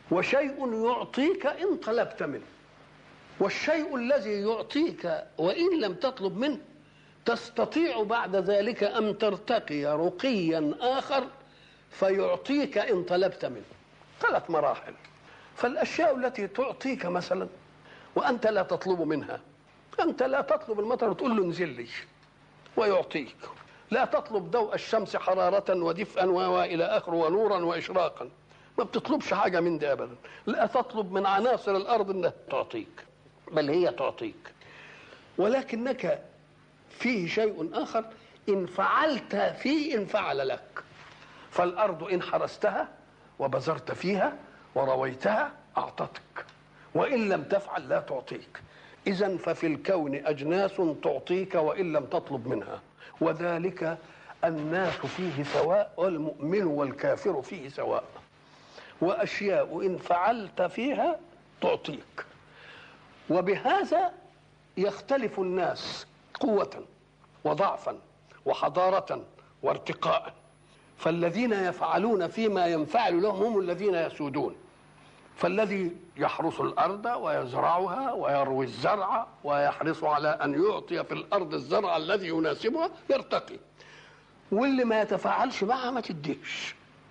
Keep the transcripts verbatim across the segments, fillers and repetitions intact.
وشيء يعطيك إن طلبت منه. والشيء الذي يعطيك وإن لم تطلب منه تستطيع بعد ذلك أن ترتقي رقيا آخر فيعطيك إن طلبت منه. ثلاث مراحل. فالأشياء التي تعطيك مثلا وأنت لا تطلب منها، أنت لا تطلب المطر وتقول له انزل لي ويعطيك، لا تطلب ضوء الشمس حرارة ودفئا وإلى آخره ونورا وإشراقا، ما بتطلبش حاجة من دي أبدا. لا تطلب من عناصر الأرض أنها تعطيك، بل هي تعطيك. ولكنك فيه شيء آخر إن فعلت فيه إن فعل لك. فالأرض إن حرستها وبذرت فيها ورويتها أعطتك، وإن لم تفعل لا تعطيك. إذن ففي الكون أجناس تعطيك وإن لم تطلب منها، وذلك الناس فيه سواء والمؤمن والكافر فيه سواء. وأشياء إن فعلت فيها تعطيك. وبهذا يختلف الناس قوة وضعفا وحضارة وارتقاء. فالذين يفعلون فيما ينفعل لهم هم الذين يسودون. فالذي يحرس الأرض ويزرعها ويروي الزرع ويحرص على أن يعطي في الأرض الزرع الذي يناسبها يرتقي، واللي ما يتفاعلش معها ما تديش.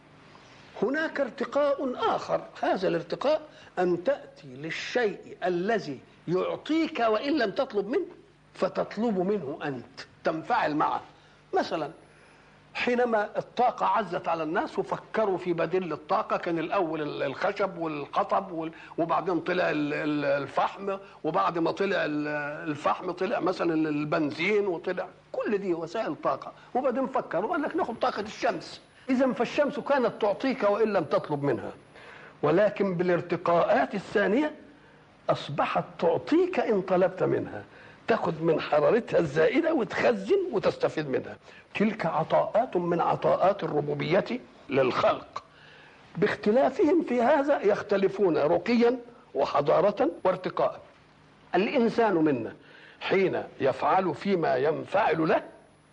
هناك ارتقاء آخر، هذا الارتقاء أن تأتي للشيء الذي يعطيك وإن لم تطلب منه فتطلب منه أنت، تنفعل معه. مثلا حينما الطاقة عزت على الناس وفكروا في بديل الطاقة، كان الأول الخشب والقطب وبعدين طلع الفحم، وبعد ما طلع الفحم طلع مثلا البنزين وطلع كل دي وسائل طاقة، وبعدين فكروا قال لك ناخد طاقة الشمس. إذن فالشمس كانت تعطيك وإن لم تطلب منها، ولكن بالارتقاءات الثانية أصبحت تعطيك إن طلبت منها، تأخذ من حرارتها الزائدة وتخزن وتستفيد منها. تلك عطاءات من عطاءات الربوبية للخلق، باختلافهم في هذا يختلفون رقيا وحضارة وارتقاء. الإنسان منا حين يفعل فيما ينفعل له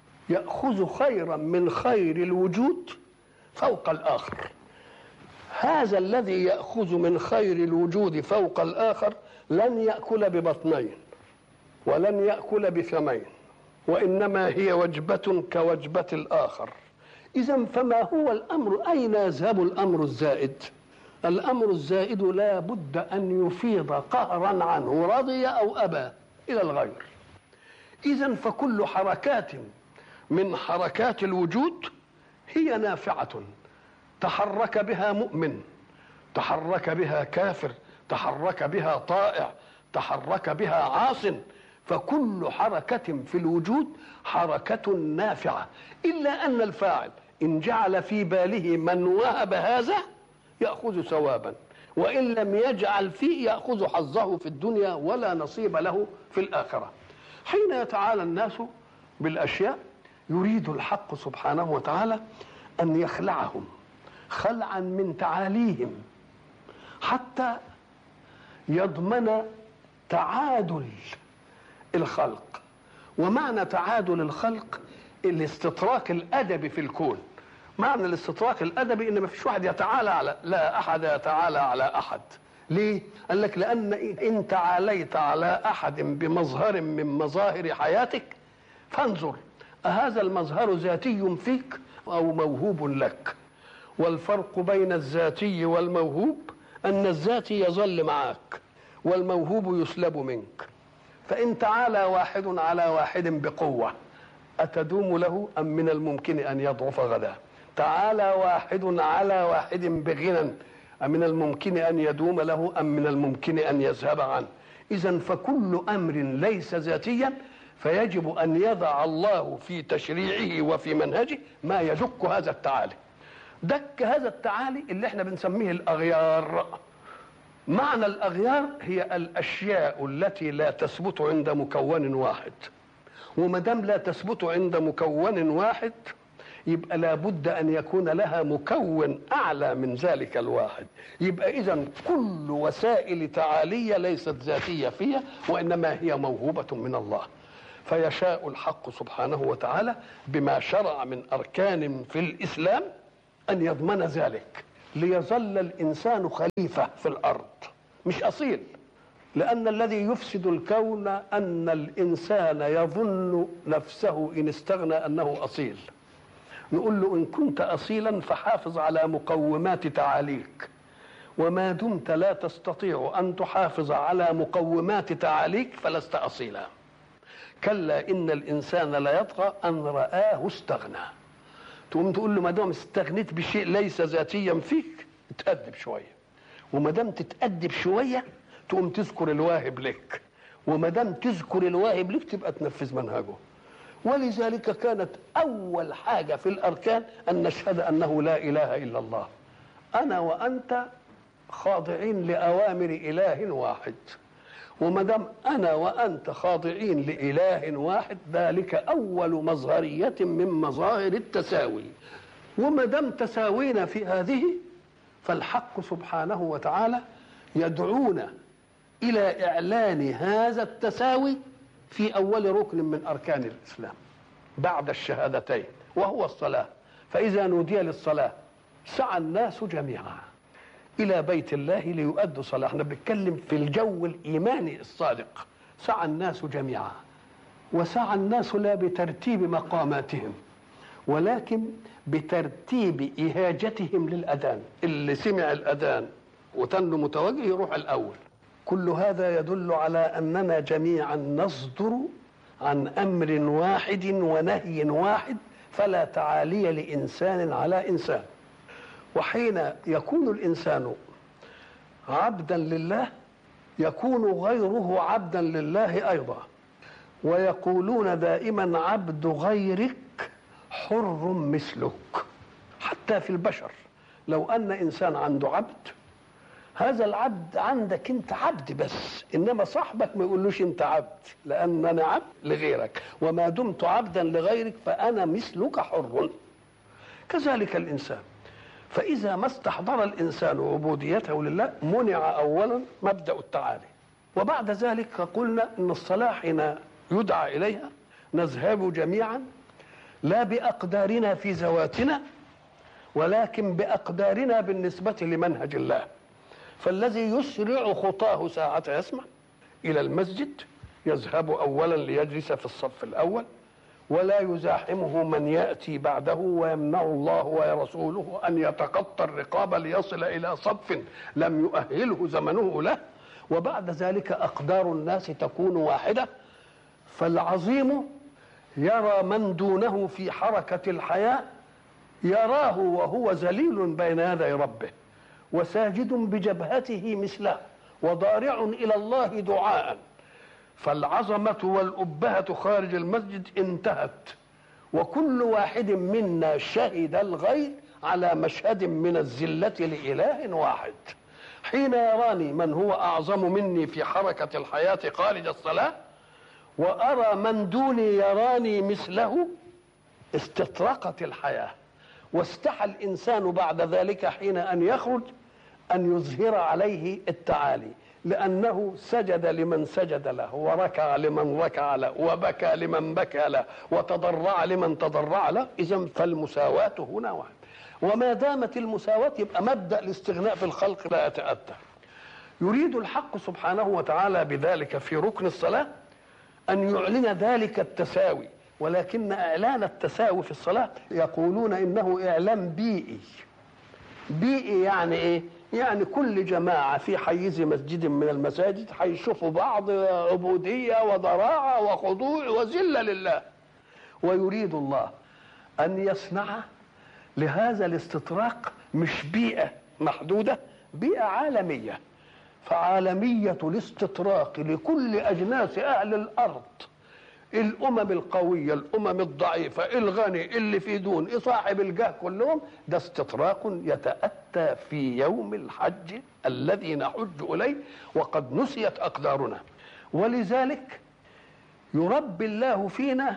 يأخذ خيرا من خير الوجود فوق الآخر. هذا الذي يأخذ من خير الوجود فوق الآخر لن يأكل ببطنين ولن يأكل بفمين، وإنما هي وجبة كوجبة الآخر. إذن فما هو الأمر؟ أين يذهب الأمر الزائد؟ الأمر الزائد لا بد أن يفيض قهرا عنه رضي أو أبى إلى الغير. إذن فكل حركات من حركات الوجود هي نافعة، تحرك بها مؤمن، تحرك بها كافر، تحرك بها طائع، تحرك بها عاص. فكل حركة في الوجود حركة نافعة، إلا أن الفاعل إن جعل في باله من وهب هذا يأخذ ثوابا، وإن لم يجعل فيه يأخذ حظه في الدنيا ولا نصيب له في الآخرة. حين يتعالى الناس بالأشياء يريد الحق سبحانه وتعالى أن يخلعهم خلعا من تعاليهم حتى يضمن تعادل الخلق. ومعنى تعادل الخلق الاستطراق الأدبي في الكون. معنى الاستطراق الأدبي إن ما فيش واحد يتعالى على لا أحد يتعالى على أحد. ليه؟ قال لك لأن إن تعاليت على أحد بمظهر من مظاهر حياتك فانظر أهذا المظهر ذاتي فيك أو موهوب لك. والفرق بين الذاتي والموهوب أن الذاتي يظل معك والموهوب يسلب منك. فإن تعالى واحد على واحد بقوة أتدوم له أم من الممكن أن يضعف غدا؟ تعالى واحد على واحد بغنى أم من الممكن أن يدوم له أم من الممكن أن يذهب عنه؟ إذن فكل أمر ليس ذاتيا فيجب أن يضع الله في تشريعه وفي منهجه ما يدك هذا التعالي. دك هذا التعالي اللي احنا بنسميه الأغيار. معنى الأغيار هي الأشياء التي لا تثبت عند مكون واحد، وما دام لا تثبت عند مكون واحد يبقى لابد أن يكون لها مكون أعلى من ذلك الواحد. يبقى إذن كل وسائل تعالية ليست ذاتية فيها وإنما هي موهوبة من الله. فيشاء الحق سبحانه وتعالى بما شرع من أركان في الإسلام أن يضمن ذلك. ليظل الإنسان خليفة في الأرض مش أصيل. لأن الذي يفسد الكون أن الإنسان يظن نفسه إن استغنى أنه أصيل. نقول له إن كنت أصيلا فحافظ على مقومات تعاليك، وما دمت لا تستطيع أن تحافظ على مقومات تعاليك فلست أصيلا. كلا إن الإنسان لا يطغى أن رآه استغنى. تقوم تقول له ما دام استغنيت بشيء ليس ذاتيا فيك تأدب شوية، وما دام تتأدب شوية تقوم تذكر الواهب لك، وما دام تذكر الواهب لك تبقى تنفذ منهجه. ولذلك كانت أول حاجة في الأركان أن نشهد أنه لا إله إلا الله. أنا وأنت خاضعين لأوامر إله واحد، وما دام أنا وأنت خاضعين لإله واحد ذلك أول مظهرية من مظاهر التساوي. وما دام تساوينا في هذه فالحق سبحانه وتعالى يدعونا إلى إعلان هذا التساوي في أول ركن من أركان الإسلام بعد الشهادتين، وهو الصلاة. فإذا نودي للصلاة سعى الناس جميعا إلى بيت الله ليؤدوا صلاة. احنا بنتكلم في الجو الإيماني الصادق. سعى الناس جميعا، وسعى الناس لا بترتيب مقاماتهم ولكن بترتيب إهاجتهم للأذان. اللي سمع الأذان وتنه متوجه يروح الأول. كل هذا يدل على أننا جميعا نصدر عن أمر واحد ونهي واحد، فلا تعالي لإنسان على إنسان. وحين يكون الإنسان عبدا لله يكون غيره عبدا لله أيضا. ويقولون دائما عبد غيرك حر مثلك. حتى في البشر لو أن إنسان عنده عبد، هذا العبد عندك انت عبد بس، انما صاحبك ما يقولوش انت عبد، لان انا عبد لغيرك، وما دمت عبدا لغيرك فانا مثلك حر. كذلك الانسان، فاذا ما استحضر الانسان عبوديته لله منع اولا مبدا التعالي. وبعد ذلك قلنا ان الصلاه حين يدعى اليها نذهب جميعا لا باقدارنا في ذواتنا ولكن باقدارنا بالنسبه لمنهج الله. فالذي يسرع خطاه ساعة يسمع إلى المسجد يذهب أولا ليجلس في الصف الأول، ولا يزاحمه من يأتي بعده، ويمنع الله ورسوله أن يتقطع الرقاب ليصل إلى صف لم يؤهله زمنه له. وبعد ذلك أقدار الناس تكون واحدة، فالعظيم يرى من دونه في حركة الحياة يراه وهو ذليل بين يدي ربه وساجد بجبهته مثله وضارع إلى الله دعاء. فالعظمة والأبهة خارج المسجد انتهت، وكل واحد منا شهد الغير على مشهد من الذلة لإله واحد. حين يراني من هو أعظم مني في حركة الحياة خارج الصلاة وأرى من دوني يراني مثله استطرقت الحياة، واستحى الإنسان بعد ذلك حين أن يخرج أن يظهر عليه التعالي، لأنه سجد لمن سجد له، وركع لمن ركع له، وبكى لمن بكى له، وتضرع لمن تضرع له. إذن فالمساواة هنا واحد. وما دامت المساواة يبقى مبدأ الاستغناء في الخلق لا يتأتى. يريد الحق سبحانه وتعالى بذلك في ركن الصلاة أن يعلن ذلك التساوي، ولكن إعلان التساوي في الصلاة يقولون إنه إعلان بيئي. بيئي يعني إيه؟ يعني كل جماعة في حيز مسجد من المساجد هيشوفوا بعض عبودية وضراعة وخضوع وذلة لله. ويريد الله أن يصنع لهذا الاستطراق مش بيئة محدودة، بيئة عالمية. فعالمية الاستطراق لكل أجناس أهل الأرض، الأمم القوية، الأمم الضعيفة، الغني، اللي في دون، صاحب الجاه، كلهم ده استطراق يتأتى في يوم الحج الذي نحج إليه وقد نسيت أقدارنا. ولذلك يربي الله فينا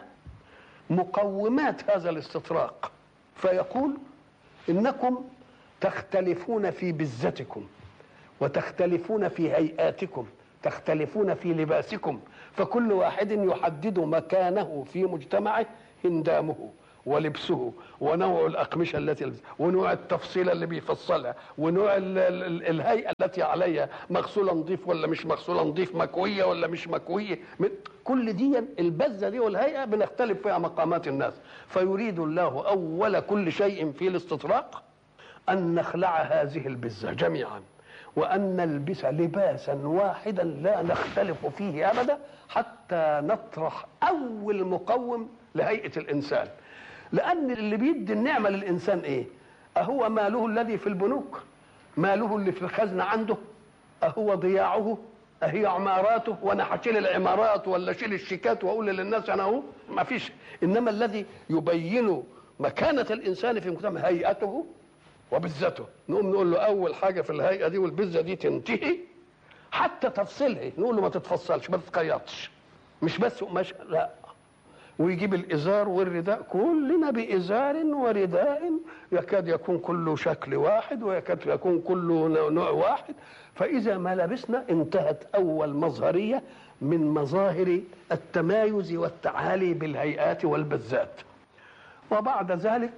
مقومات هذا الاستطراق، فيقول إنكم تختلفون في بزتكم وتختلفون في هيئاتكم، تختلفون في لباسكم، فكل واحد يحدد مكانه في مجتمعه هندامه، ولبسه ونوع الأقمشة التي يلبسها ونوع التفصيلة اللي بيفصلها ونوع ال ال ال الهيئة التي عليها، مغسولة نظيف ولا مش مغسولة نظيف، مكوية ولا مش مكوية، كل دي البزة دي والهيئة بنختلف فيها مقامات الناس. فيريد الله أول كل شيء في الاستطراق أن نخلع هذه البزة جميعا وأن نلبس لباسا واحدا لا نختلف فيه أبدا حتى نطرح أول مقوم لهيئة الإنسان. لأن اللي بيدي النعمة للإنسان إيه؟ أهو ماله الذي في البنوك؟ ماله اللي في الخزنة عنده؟ أهو ضياعه؟ أهي عماراته؟ وأنا هشيل العمارات ولا أشيل الشيكات وأقول للناس أنا أهو؟ ما فيش. إنما الذي يبين مكانة الإنسان في المجتمع هيئته وبزته. نقوم نقول له أول حاجة في الهيئة دي والبزة دي تنتهي، حتى تفصلها نقول له ما تتفصلش، ما تتقيطش، مش بس قماش، لا. ويجيب الإزار والرداء، كلنا بإزار ورداء يكاد يكون كله شكل واحد ويكاد يكون كله نوع واحد. فإذا ما لبسنا انتهت أول مظهرية من مظاهر التمايز والتعالي بالهيئات والبزات. وبعد ذلك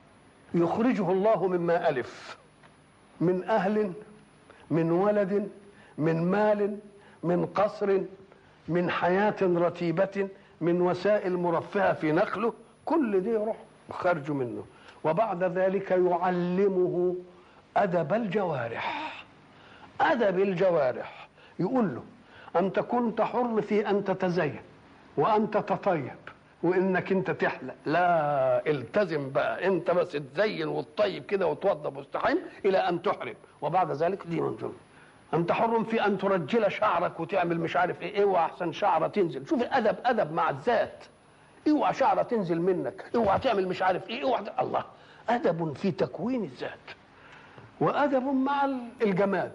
يخرجه الله مما ألف من أهل، من ولد، من مال، من قصر، من حياة رتيبة، من وسائل مرفهة في نقله، كل دي يروح خرج منه. وبعد ذلك يعلمه أدب الجوارح. أدب الجوارح يقول له أنت كنت حر في أن تتزين وأن تتطيب وإنك أنت تحلق، لا، التزم بقى أنت بس تزين وتطيب كده وتوضب وتستحم إلى أن تحرم، وبعد ذلك دي منجم. أنت حر في أن ترجل شعرك وتعمل مش عارف إيه، اوعى أحسن شعرة تنزل. شوف الأدب، أدب مع الذات، اوعى شعرة تنزل منك، اوعى تعمل مش عارف إيه، اوعى الله. أدب في تكوين الذات، وأدب مع الجماد،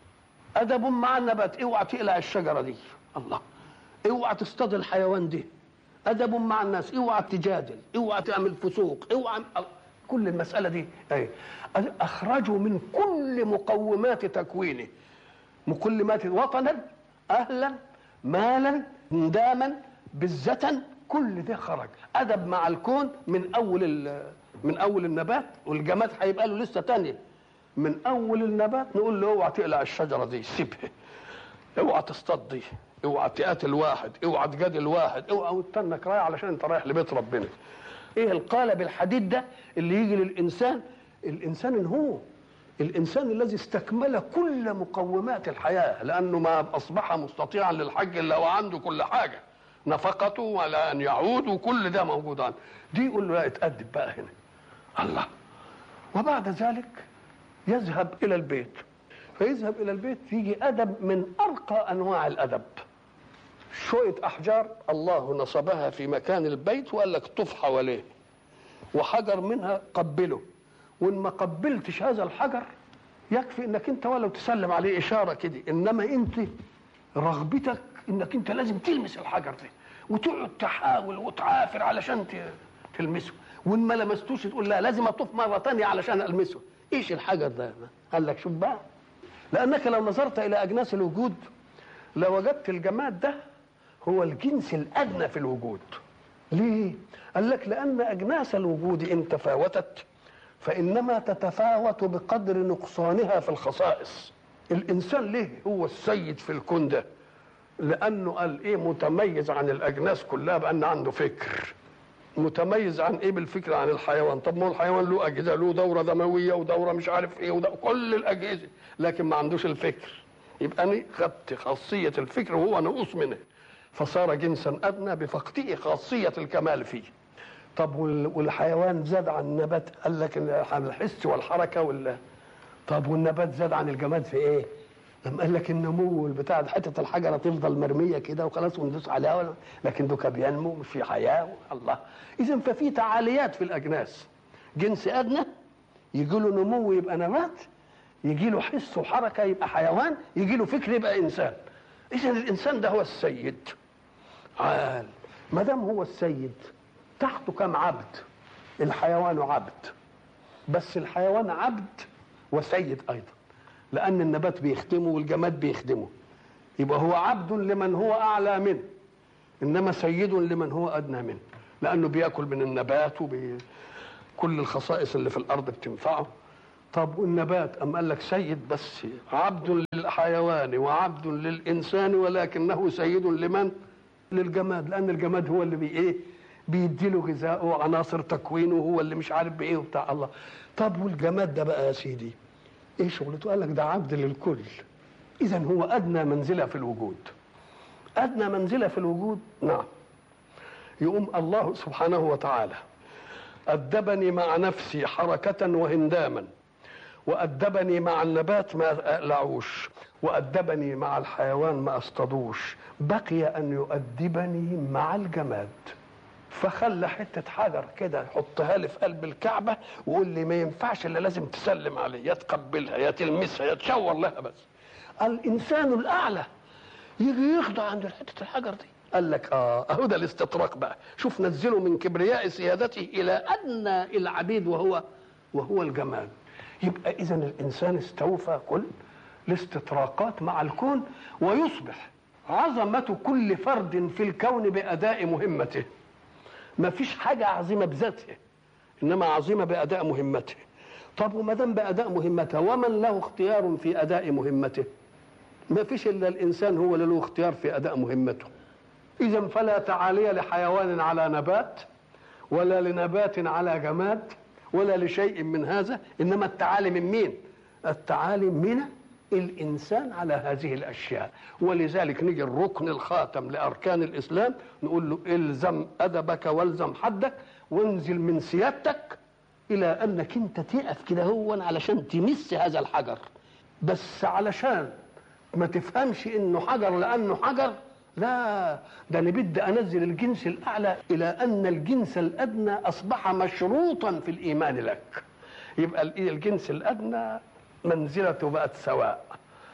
أدب مع النبات، اوعى تقلع الشجرة دي، الله، اوعى تصطاد الحيوان دي. أدب مع الناس، اوعى تجادل، اوعى تعمل فسوق، اوعى، كل المسألة دي أي أخرجوا من كل مقومات تكوينه، مقومات وطنا، أهلا، مالا، نداما، بزة، كل ده خرج. أدب مع الكون من أول من أول النبات، والجماد هيبقى له لسه تانية. من أول النبات نقول له اوعى تقلع الشجرة دي، سيبها، اوعى تصطاد دي، اوعى تقاتل واحد، اوعى تجادل واحد، اوعى وتنك رايح علشان انت رايح لبيت ربنا. ايه القالب الحديد ده اللي يجي للانسان؟ الانسان هو الانسان الذي استكمل كل مقومات الحياه، لانه ما اصبح مستطيعا للحج الا وعنده كل حاجه، نفقته ولا ان يعود وكل ده موجود عنده. دي يقول له لا اتأدب بقى هنا، الله. وبعد ذلك يذهب الى البيت، فيذهب الى البيت يجي ادب من ارقى انواع الادب. شويه احجار الله نصبها في مكان البيت وقال لك طف حواليه، وحجر منها قبله، وان ما قبلتش هذا الحجر يكفي انك انت ولو تسلم عليه اشاره كده، انما انت رغبتك انك انت لازم تلمس الحجر ده وتقعد تحاول وتعافر علشان تلمسه، وان ما لمستوش تقول لا لازم اطوف مره ثانيه علشان المسه. ايش الحجر ده؟ قال لك شوف بقى، لانك لو نظرت الى اجناس الوجود لوجدت الجماد ده هو الجنس الادنى في الوجود. ليه؟ قال لك لان اجناس الوجود ان تفاوتت فانما تتفاوت بقدر نقصانها في الخصائص. الانسان ليه هو السيد في الكون ده؟ لانه قال ايه؟ متميز عن الاجناس كلها بان عنده فكر. متميز عن ايه بالفكر عن الحيوان؟ طب ما هو الحيوان له اجهزه، له دوره دمويه ودوره مش عارف ايه ودورة كل الاجهزه، لكن ما عندوش الفكر. يبقى انا خدت خاصيه الفكر وهو نقص منه، فصار جنسا ادنى بفقده خاصيه الكمال فيه. طب والحيوان زاد عن النبات؟ قال لك الحس والحركه ولا. طب والنبات زاد عن الجماد في ايه؟ لما قال لك النمو البتاع حته الحجره تفضل مرميه كده وخلاص وندوس عليها ولا، لكن دوكا بينمو مش في حياه. الله. اذا ففي تعاليات في الاجناس، جنس ادنى يجي له نمو يبقى نبات، يجي له حس وحركه يبقى حيوان، يجي له فكر يبقى انسان. اذا الانسان ده هو السيد. عال ما دام هو السيد تحته كم عبد؟ الحيوان عبد، بس الحيوان عبد وسيد ايضا، لان النبات بيخدمه والجماد بيخدمه، يبقى هو عبد لمن هو اعلى منه انما سيد لمن هو ادنى منه. لانه بياكل من النبات وكل الخصائص اللي في الارض بتنفعه. طب والنبات أم قال لك سيد بس، عبد للحيوان وعبد للإنسان، ولكنه سيد لمن؟ للجماد، لأن الجماد هو اللي بي إيه؟ بيديله غذاءه وعناصر تكوينه، هو اللي مش عارف بإيه وبتاع الله. طب والجماد ده بقى يا سيدي إيه شغلته؟ قال لك ده عبد للكل. إذا هو أدنى منزلة في الوجود، أدنى منزلة في الوجود. نعم. يقوم الله سبحانه وتعالى أدبني مع نفسي حركة وهنداما، وأدبني مع النبات ما أقلعوش، وأدبني مع الحيوان ما أصطادوش، بقي أن يؤدبني مع الجماد. فخلى حتة حجر كده يحطها لي في قلب الكعبة ويقول لي ما ينفعش إلا لازم تسلم عليه، يا تقبلها يا تلمسها يا تشاور لها. بس الإنسان الأعلى يجي يخضع عند حتة الحجر دي. قال لك اه اهو ده الاستطراق بقى. شوف نزله من كبرياء سيادته الى ادنى العبيد وهو وهو الجماد. يبقى اذا الانسان استوفى كل الاستطراقات مع الكون، ويصبح عظمة كل فرد في الكون بأداء مهمته. ما فيش حاجة عظيمة بذاتها، انما عظيمة بأداء مهمته. طب وما دام بأداء مهمته، ومن له اختيار في أداء مهمته؟ ما فيش الا الانسان هو اللي له اختيار في أداء مهمته. إذن فلا تعالي لحيوان على نبات، ولا لنبات على جماد، ولا لشيء من هذا، إنما التعالي من مين؟ التعالي من الإنسان على هذه الأشياء. ولذلك نيجي الركن الخاتم لأركان الإسلام نقول له الزم أدبك والزم حدك، وانزل من سيادتك إلى أنك أنت تقف كده هو علشان تمس هذا الحجر. بس علشان ما تفهمش إنه حجر لأنه حجر، لا، ده انا بدي انزل الجنس الاعلى الى ان الجنس الادنى اصبح مشروطا في الايمان لك. يبقى الجنس الادنى منزلته بقت سواء.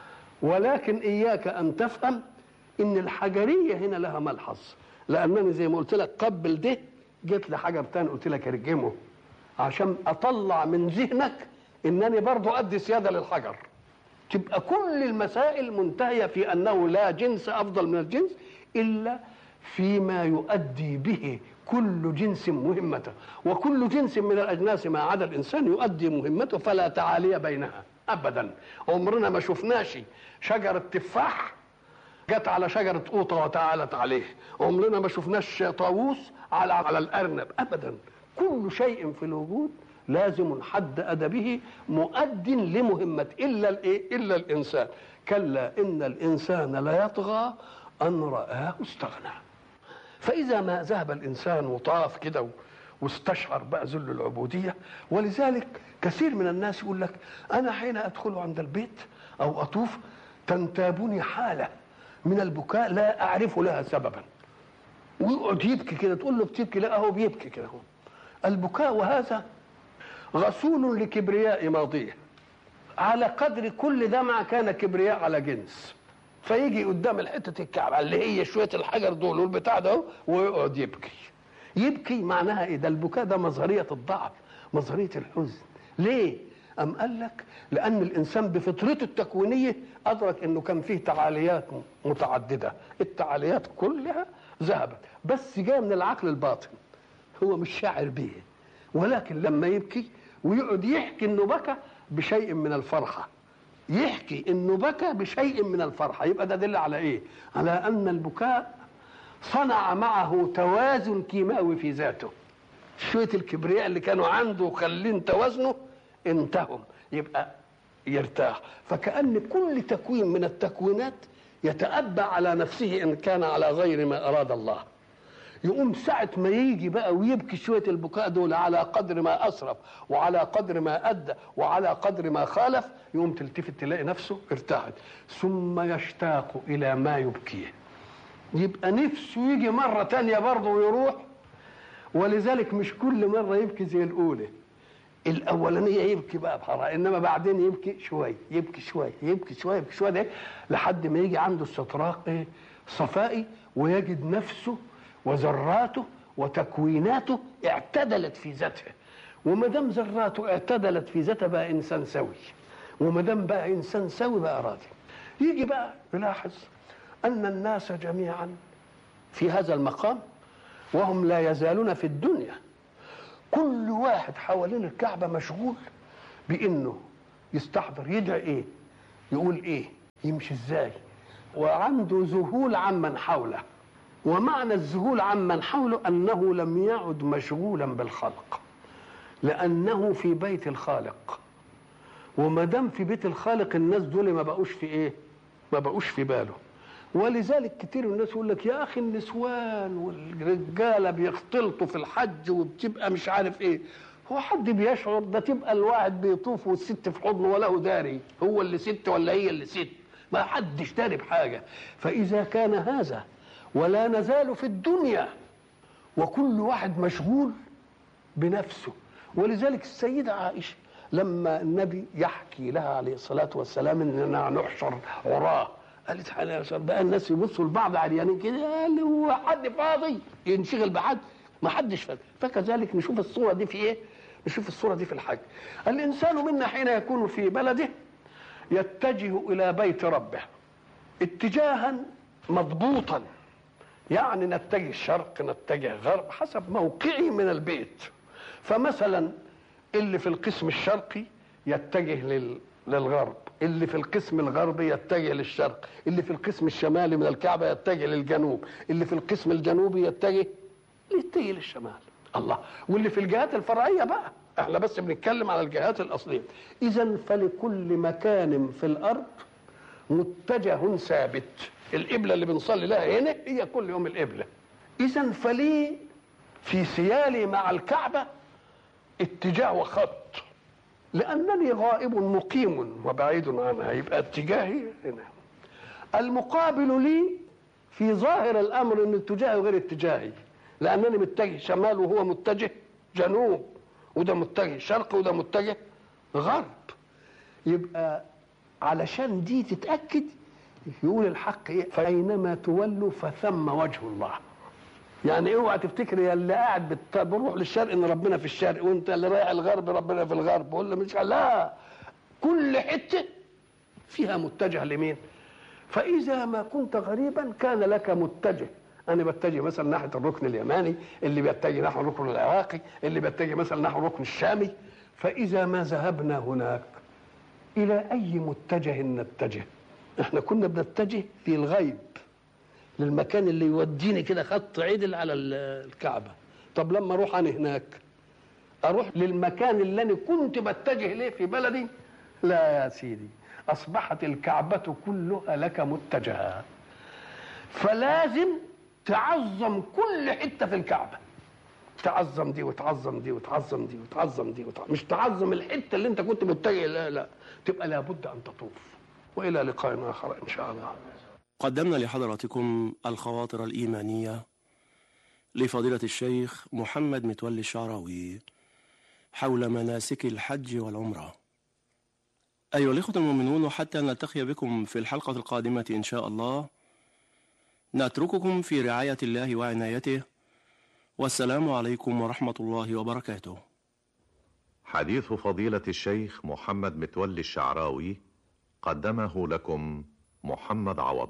ولكن اياك ان تفهم ان الحجريه هنا لها ملحظ، لانني زي ما قلت لك قبل ده جيت لحجر تاني قلت لك ارجمه عشان اطلع من ذهنك انني برضو ادي سياده للحجر. تبقى كل المسائل منتهية في أنه لا جنس أفضل من الجنس إلا فيما يؤدي به كل جنس مهمته، وكل جنس من الأجناس ما عدا الإنسان يؤدي مهمته، فلا تعالي بينها أبدا. عمرنا ما شفناش شجرة تفاح جت على شجرة قوطة وتعالت عليه، عمرنا ما شفناش طاووس على على الأرنب أبدا. كل شيء في الوجود لازم حد أدبه مؤد لمهمته، إلا الإيه؟ إلا الإنسان. كلا إن الإنسان لا يطغى أن رآه استغنى. فإذا ما ذهب الإنسان وطاف كده واستشعر بقى ذل العبودية، ولذلك كثير من الناس يقول لك أنا حين أدخل عند البيت أو أطوف تنتابني حالة من البكاء لا أعرف لها سببا، ويقعد يبكي كده، تقول له بتبكي؟ لا، أهو بيبكي كده. هو البكاء وهذا غسول لكبرياء ماضيه، على قدر كل دمعة كان كبرياء على جنس. فيجي قدام الحتة الكعبة اللي هي شوية الحجر دول والبتاع ده ويقعد يبكي. يبكي معناها ايه؟ ده البكاء ده مظهرية الضعف، مظهرية الحزن. ليه؟ أم قال لك لأن الإنسان بفطرته التكوينية أدرك إنه كان فيه تعاليات متعددة، التعاليات كلها ذهبت، بس جاء من العقل الباطن، هو مش شاعر بيه. ولكن لما يبكي ويقعد يحكي انه بكى بشيء من الفرحه، يحكي انه بكى بشيء من الفرحه، يبقى ده دل على ايه؟ على ان البكاء صنع معه توازن كيماوي في ذاته. شويه الكبرياء اللي كانوا عنده وخلين توازنه انتهم، يبقى يرتاح. فكأن كل تكوين من التكوينات يتأبى على نفسه ان كان على غير ما اراد الله. يقوم ساعة ما يجي بقى ويبكي شوية البكاء دول على قدر ما أسرف وعلى قدر ما أدى وعلى قدر ما خالف، يقوم تلتفت تلاقي نفسه ارتاحت، ثم يشتاق إلى ما يبكيه، يبقى نفسه يجي مرة تانية برضه ويروح. ولذلك مش كل مرة يبكي زي الأولى، الأولانية يبكي بقى بحرارة، إنما بعدين يبكي شوية يبكي شوية يبكي شوية يبكي شوية ده لحد ما يجي عنده استطراق إيه؟ صفائي، ويجد نفسه وذراته وتكويناته اعتدلت في ذاتها. وما دام ذراته اعتدلت في ذاتها بقى انسان سوي، وما دام بقى انسان سوي بقى راضي. يجي بقى يلاحظ ان الناس جميعا في هذا المقام وهم لا يزالون في الدنيا. كل واحد حوالين الكعبة مشغول بأنه يستحضر يدعي إيه، يقول إيه، يمشي إزاي، وعنده ذهول عمن حوله. ومعنى الذهول عمن حوله أنه لم يعد مشغولا بالخلق، لأنه في بيت الخالق. وما دام في بيت الخالق الناس دول ما بقوش في إيه، ما بقوش في باله. ولذلك كتير من الناس يقول لك يا أخي النسوان والرجالة بيختلطوا في الحج وبتبقى مش عارف إيه. هو حد بيشعر؟ ده تبقى الواحد بيطوف والست في حضنه وله داري، هو اللي ست ولا هي اللي ست، ما حدش داري بحاجة. فإذا كان هذا ولا نزال في الدنيا وكل واحد مشغول بنفسه. ولذلك السيدة عائشة لما النبي يحكي لها عليه الصلاة والسلام إننا نحشر عراه، قالت يا بقى الناس يبصوا لبعض عريانين كده، قال هو حد فاضي ينشغل بحد؟ ما حدش فاضي. فكذلك نشوف الصورة دي في ايه؟ نشوف الصورة دي في الحج. الإنسان منا حين يكون في بلده يتجه إلى بيت ربه اتجاها مضبوطا، يعني نتجه شرق نتجه غرب حسب موقعي من البيت. فمثلا اللي في القسم الشرقي يتجه لل للغرب، اللي في القسم الغربي يتجه للشرق، اللي في القسم الشمالي من الكعبة يتجه للجنوب، اللي في القسم الجنوبي يتجه يتجه للشمال. الله. واللي في الجهات الفرعية بقى، احنا بس بنتكلم على الجهات الأصلية. إذن فلكل مكان في الأرض متجه ثابت. القبلة اللي بنصلي لها هنا هي كل يوم القبلة. إذن فلي في سيالي مع الكعبة اتجاه وخط، لأنني غائب مقيم وبعيد عنها، يبقى اتجاهي هنا. المقابل لي في ظاهر الأمر أن اتجاهي غير اتجاهي، لأنني متجه شمال وهو متجه جنوب، وده متجه شرق وده متجه غرب. يبقى علشان دي تتأكد يقول الحق إيه؟ فأينما تولوا فثم وجه الله. يعني اوعى تفتكر يا اللي قاعد بتروح للشرق ان ربنا في الشرق، وانت اللي رايح الغرب ربنا في الغرب، ولا مش، لا، كل حته فيها متجه لمين. فاذا ما كنت غريبا كان لك متجه. انا بتجه مثلا ناحيه الركن اليماني، اللي بيتجه نحو الركن العراقي، اللي بيتجه مثلا نحو الركن الشامي. فاذا ما ذهبنا هناك الى اي متجه نتجه؟ احنا كنا بنتجه في الغيب للمكان اللي يوديني كده خط عدل على الكعبة. طب لما اروح انا هناك اروح للمكان اللي انا كنت بتجه ليه في بلدي؟ لا يا سيدي، اصبحت الكعبة كلها لك متجهة. فلازم تعظم كل حتة في الكعبة، تعظم دي وتعظم دي وتعظم دي وتعظم دي وتعظم. مش تعظم الحتة اللي انت كنت متجه، لا لا، تبقى لابد ان تطوف. والى لقاء اخر ان شاء الله. قدمنا لحضراتكم الخواطر الإيمانية لفضيلة الشيخ محمد متولي الشعراوي حول مناسك الحج والعمرة. أيها الإخوة المؤمنون، حتى نلتقي بكم في الحلقة القادمة إن شاء الله، نترككم في رعاية الله وعنايته، والسلام عليكم ورحمة الله وبركاته. حديث فضيلة الشيخ محمد متولي الشعراوي قدمه لكم محمد عوض.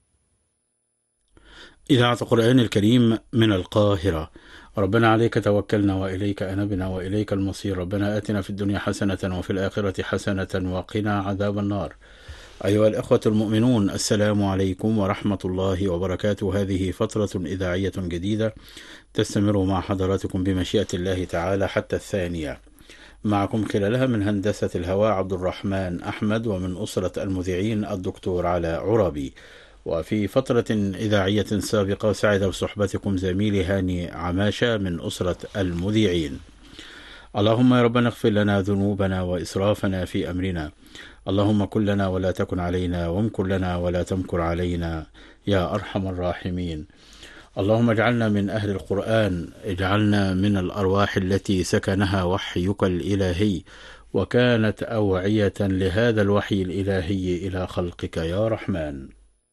إذاعة القرآن الكريم من القاهرة. ربنا عليك توكلنا وإليك أنبنا وإليك المصير. ربنا آتنا في الدنيا حسنة وفي الآخرة حسنة وقنا عذاب النار. أيها الأخوة المؤمنون، السلام عليكم ورحمة الله وبركاته. هذه فترة إذاعية جديدة تستمر مع حضراتكم بمشيئة الله تعالى حتى الثانية. معكم خلالها من هندسة الهواء عبد الرحمن أحمد، ومن أسرة المذيعين الدكتور علاء عرابي. وفي فترة إذاعية سابقة سعد بصحبتكم زميلي هاني عماشة من أسرة المذيعين. اللهم يا ربنا اغفر لنا ذنوبنا وإسرافنا في أمرنا، اللهم كن لنا ولا تكن علينا، وامكر لنا ولا تمكر علينا يا أرحم الراحمين. اللهم اجعلنا من أهل القرآن، اجعلنا من الأرواح التي سكنها وحيك الإلهي وكانت أوعية لهذا الوحي الإلهي إلى خلقك يا رحمن.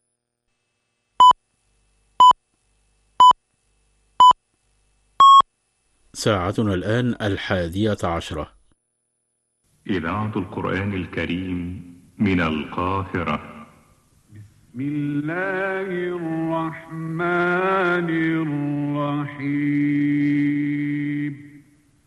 ساعتنا الآن الحادية عشرة. إذاعة القرآن الكريم من القاهرة. بسم الله الرحمن الرحيم